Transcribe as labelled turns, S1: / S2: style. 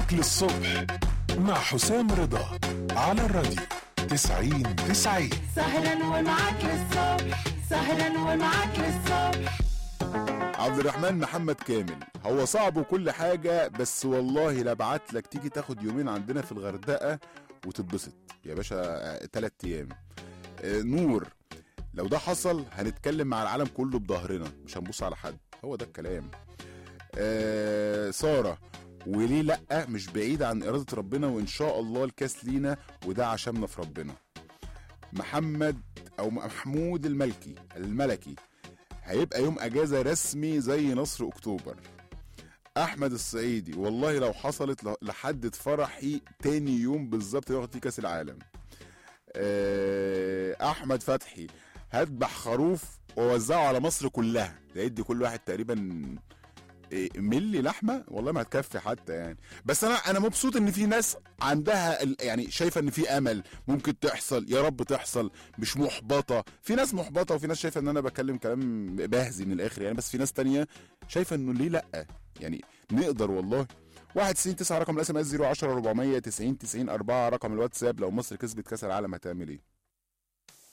S1: للصبح مع حسام رضا على الراديو 90-90.
S2: سهرا ومعاك للصبح، سهرا ومعاك للصبح.
S3: عبد الرحمن محمد كامل، هو صعب وكل حاجة بس والله لا ابعت لك تيجي تاخد يومين عندنا في الغردقة وتتبسط يا باشا 3 ايام. نور، لو ده حصل هنتكلم مع العالم كله بظهرنا، مش هنبص على حد، هو ده الكلام. سارة، وليه لأ، مش بعيد عن إرادة ربنا وإن شاء الله الكاس لينا وده عشمنا في ربنا. محمد أو محمود الملكي، هيبقى يوم أجازة رسمي زي نصر أكتوبر. أحمد الصعيدي، والله لو حصلت لحد فرحي تاني يوم بالظبط ياخد فيه كاس العالم. أحمد فتحي، هذبح خروف ووزعه على مصر كلها، ده يدي كل واحد تقريبا ملي لحمه، والله ما هتكفي حتى يعني. بس انا مبسوط ان في ناس عندها يعني شايفه ان في امل ممكن تحصل، يا رب تحصل، مش محبطه. في ناس محبطه وفي ناس شايفه ان انا بتكلم كلام بهزي من الاخر يعني، بس في ناس تانية شايفه انه ليه لا يعني نقدر والله. 199 رقم الاس ام اس 010 490 90 4 رقم الواتساب. لو مصر كسبت كاس العالم هتعمل ايه؟